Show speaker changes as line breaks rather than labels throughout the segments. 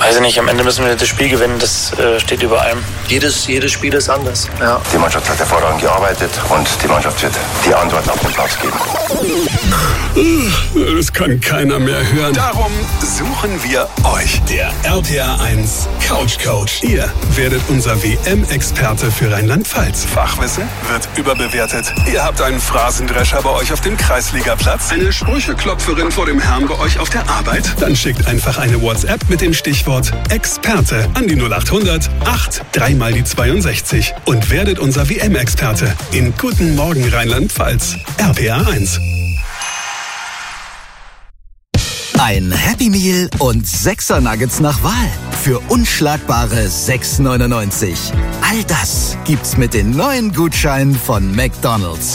Weiß ich nicht, am Ende müssen wir das Spiel gewinnen, das steht über allem.
Jedes Spiel ist anders. Ja.
Die Mannschaft hat hervorragend gearbeitet und die Mannschaft wird die Antworten auf den Platz geben.
Das kann keiner mehr hören.
Darum suchen wir euch. Der RPA 1 Couch Coach. Ihr werdet unser WM-Experte für Rheinland-Pfalz. Fachwissen wird überbewertet. Ihr habt einen Phrasendrescher bei euch auf dem Kreisligaplatz. Eine Sprücheklopferin vor dem Herrn bei euch auf der Arbeit. Dann schickt einfach eine WhatsApp mit dem Stichwort Experte an die 0800 8 3 mal die 62 und werdet unser WM-Experte in Guten Morgen Rheinland-Pfalz. RPA 1.
Ein Happy Meal und 6er Nuggets nach Wahl für unschlagbare 6,99. All das gibt's mit den neuen Gutscheinen von McDonald's.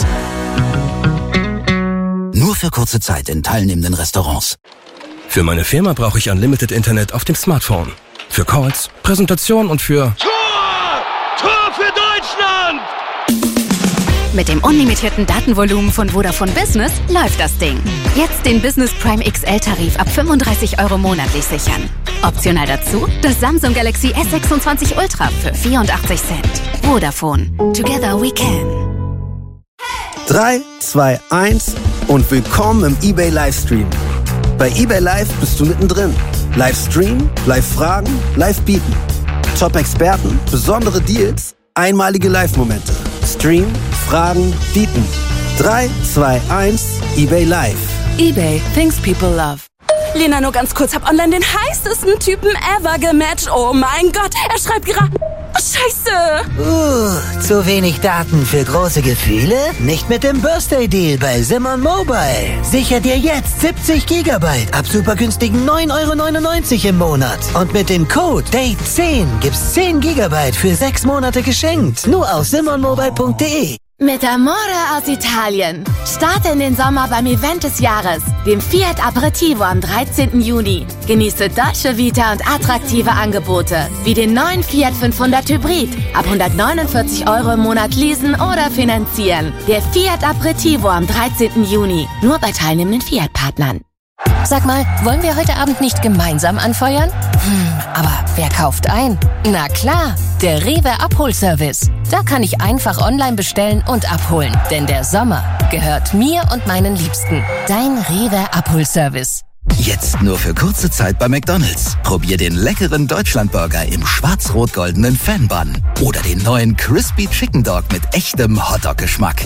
Nur für kurze Zeit in teilnehmenden Restaurants.
Für meine Firma brauche ich Unlimited Internet auf dem Smartphone. Für Calls, Präsentation und für...
Tor für Deutschland!
Mit dem unlimitierten Datenvolumen von Vodafone Business läuft das Ding. Jetzt den Business Prime XL-Tarif ab 35 € monatlich sichern. Optional dazu das Samsung Galaxy S26 Ultra für 84 Cent. Vodafone. Together we can.
3, 2, 1 und willkommen im eBay Livestream. Bei eBay Live bist du mittendrin. Livestream, Live-Fragen, Live-Bieten. Top-Experten, besondere Deals, einmalige Live-Momente. Stream, Fragen, Bieten. 3, 2, 1, eBay Live.
eBay, things people love. Lena, nur ganz kurz, hab online den heißesten Typen ever gematcht. Oh mein Gott, er schreibt gerade... Oh, Scheiße!
Zu wenig Daten für große Gefühle? Nicht mit dem Birthday-Deal bei Simon Mobile. Sicher dir jetzt 70 Gigabyte ab super günstigen 9,99 € im Monat. Und mit dem Code DATE10 gibt's 10 Gigabyte für 6 Monate geschenkt. Nur auf simonmobile.de.
Mit Amore aus Italien. Starte in den Sommer beim Event des Jahres, dem Fiat Aperitivo am 13. Juni. Genieße Dolce Vita und attraktive Angebote, wie den neuen Fiat 500 Hybrid, ab 149 € im Monat leasen oder finanzieren. Der Fiat Aperitivo am 13. Juni, nur bei teilnehmenden Fiat-Partnern.
Sag mal, wollen wir heute Abend nicht gemeinsam anfeuern? Aber wer kauft ein? Na klar, der Rewe Abholservice. Da kann ich einfach online bestellen und abholen. Denn der Sommer gehört mir und meinen Liebsten. Dein Rewe Abholservice.
Jetzt nur für kurze Zeit bei McDonald's. Probier den leckeren Deutschlandburger im schwarz-rot-goldenen Fan-Bun. Oder den neuen Crispy Chicken Dog mit echtem Hotdog-Geschmack.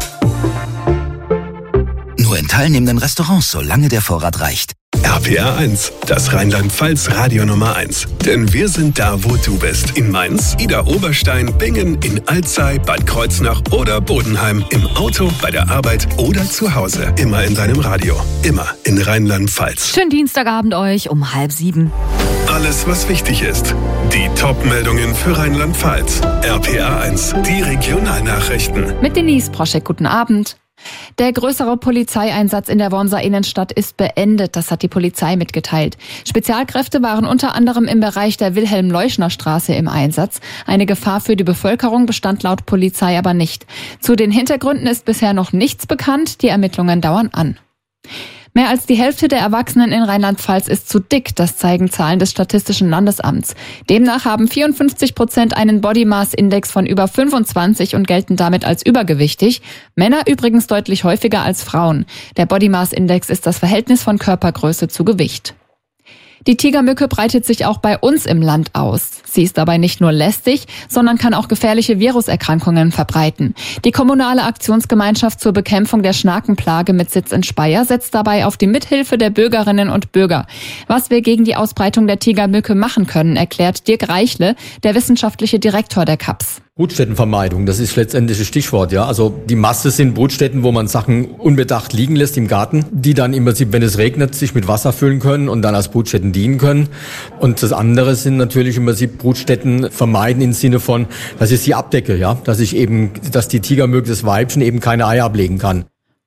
Nur in teilnehmenden Restaurants, solange der Vorrat reicht.
RPA 1, das Rheinland-Pfalz Radio Nummer 1. Denn wir sind da, wo du bist. In Mainz, Idar-Oberstein, Bingen, in Alzey, Bad Kreuznach oder Bodenheim. Im Auto, bei der Arbeit oder zu Hause. Immer in deinem Radio. Immer in Rheinland-Pfalz.
Schönen Dienstagabend euch um 6:30.
Alles, was wichtig ist. Die Top-Meldungen für Rheinland-Pfalz. RPA 1, die Regionalnachrichten.
Mit Denise Proschek, guten Abend. Der größere Polizeieinsatz in der Wormser Innenstadt ist beendet, das hat die Polizei mitgeteilt. Spezialkräfte waren unter anderem im Bereich der Wilhelm-Leuschner-Straße im Einsatz. Eine Gefahr für die Bevölkerung bestand laut Polizei aber nicht. Zu den Hintergründen ist bisher noch nichts bekannt, die Ermittlungen dauern an. Mehr als die Hälfte der Erwachsenen in Rheinland-Pfalz ist zu dick, das zeigen Zahlen des Statistischen Landesamts. Demnach haben 54% einen Body Mass Index von über 25 und gelten damit als übergewichtig. Männer übrigens deutlich häufiger als Frauen. Der Body Mass Index ist das Verhältnis von Körpergröße zu Gewicht. Die Tigermücke breitet sich auch bei uns im Land aus. Sie ist dabei nicht nur lästig, sondern kann auch gefährliche Viruserkrankungen verbreiten. Die kommunale Aktionsgemeinschaft zur Bekämpfung der Schnakenplage mit Sitz in Speyer setzt dabei auf die Mithilfe der Bürgerinnen und Bürger. Was wir gegen die Ausbreitung der Tigermücke machen können, erklärt Dirk Reichle, der wissenschaftliche Direktor der KAPS.
Brutstättenvermeidung, das ist letztendlich das Stichwort, ja. Also die Masse sind Brutstätten, wo man Sachen unbedacht liegen lässt im Garten, die dann im Prinzip, wenn es regnet, sich mit Wasser füllen können und dann als Brutstätten dienen können. Und das andere sind natürlich im Prinzip Brutstätten vermeiden im Sinne von, dass ich sie abdecke, ja. Dass die Tigermücke, das Weibchen, eben keine Eier ablegen kann.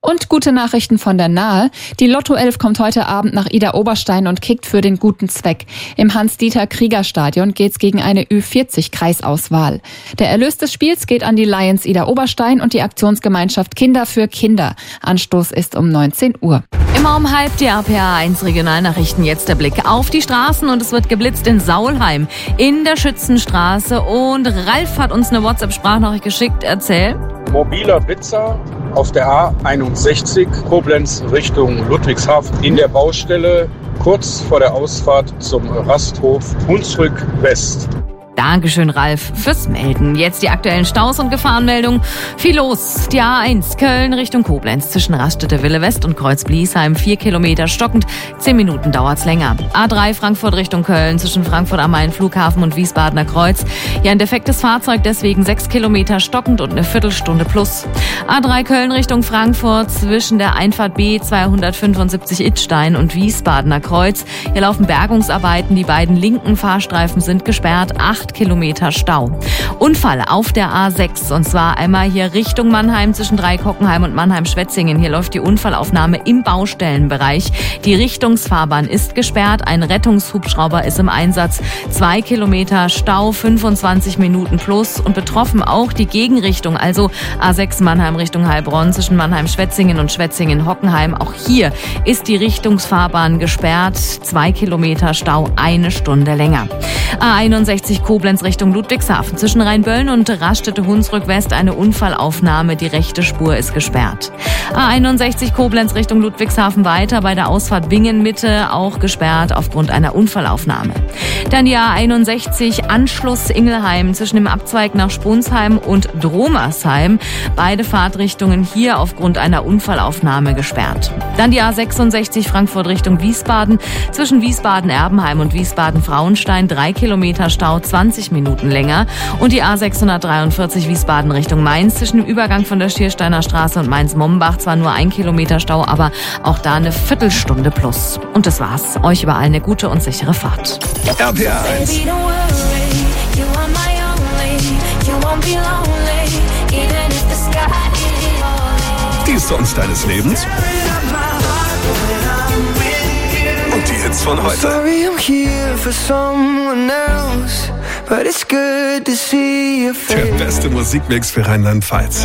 Und gute Nachrichten von der Nahe. Die Lotto 11 kommt heute Abend nach Idar-Oberstein und kickt für den guten Zweck. Im Hans-Dieter-Krieger-Stadion geht's gegen eine Ü40-Kreisauswahl. Der Erlös des Spiels geht an die Lions Idar-Oberstein und die Aktionsgemeinschaft Kinder für Kinder. Anstoß ist um 19 Uhr.
Immer um halb die RPA1 Regionalnachrichten. Jetzt der Blick auf die Straßen und es wird geblitzt in Saulheim in der Schützenstraße. Und Ralf hat uns eine WhatsApp-Sprachnachricht geschickt. Erzähl.
Mobiler Blitzer auf der A61 Koblenz Richtung Ludwigshafen in der Baustelle kurz vor der Ausfahrt zum Rasthof Hunsrück West.
Dankeschön, Ralf, fürs Melden. Jetzt die aktuellen Staus und Gefahrenmeldungen. Viel los. Die A1 Köln Richtung Koblenz zwischen Raststätte Wille West und Kreuz Bliesheim 4 Kilometer stockend. 10 Minuten dauert's länger. A3 Frankfurt Richtung Köln zwischen Frankfurt am Main Flughafen und Wiesbadener Kreuz. Ja, ein defektes Fahrzeug, deswegen 6 Kilometer stockend und eine Viertelstunde plus. A3 Köln Richtung Frankfurt zwischen der Einfahrt B 275 Idstein und Wiesbadener Kreuz. Hier laufen Bergungsarbeiten. Die beiden linken Fahrstreifen sind gesperrt. 8 Kilometer Stau. Unfall auf der A6 und zwar einmal hier Richtung Mannheim zwischen Dreikockenheim und Mannheim-Schwetzingen. Hier läuft die Unfallaufnahme im Baustellenbereich. Die Richtungsfahrbahn ist gesperrt. Ein Rettungshubschrauber ist im Einsatz. 2 Kilometer Stau, 25 Minuten plus und betroffen auch die Gegenrichtung, also A6 Mannheim Richtung Heilbronn zwischen Mannheim-Schwetzingen und Schwetzingen-Hockenheim. Auch hier ist die Richtungsfahrbahn gesperrt. 2 Kilometer Stau, 1 Stunde länger. A61 Koblenz Richtung Ludwigshafen zwischen Rheinböllen und Raststätte Hunsrück West eine Unfallaufnahme. Die rechte Spur ist gesperrt. A61 Koblenz Richtung Ludwigshafen weiter bei der Ausfahrt Bingen Mitte auch gesperrt aufgrund einer Unfallaufnahme. Dann die A61 Anschluss Ingelheim zwischen dem Abzweig nach Spunsheim und Dromersheim. Beide Fahrtrichtungen hier aufgrund einer Unfallaufnahme gesperrt. Dann die A66 Frankfurt Richtung Wiesbaden zwischen Wiesbaden-Erbenheim und Wiesbaden-Frauenstein 3 Kilometer Stau, 20 Minuten länger. Und die A643 Wiesbaden Richtung Mainz zwischen dem Übergang von der Schiersteiner Straße und Mainz-Mombach zwar nur 1 Kilometer Stau, aber auch da eine Viertelstunde plus. Und das war's. Euch überall eine gute und sichere Fahrt.
RPA 1. Die Songs deines Lebens. Und die Hits von heute. Der beste Musikmix für Rheinland-Pfalz.